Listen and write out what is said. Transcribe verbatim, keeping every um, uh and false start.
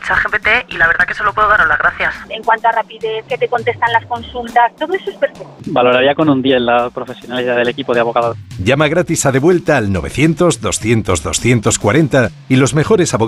ChatGPT y la verdad que solo puedo daros las gracias. En cuanto a rapidez, que te contestan las consultas, todo eso es perfecto. Valoraría con un diez la profesionalidad del equipo de abogados. Llama gratis a De Vuelta al novecientos, doscientos, doscientos cuarenta y los mejores abogados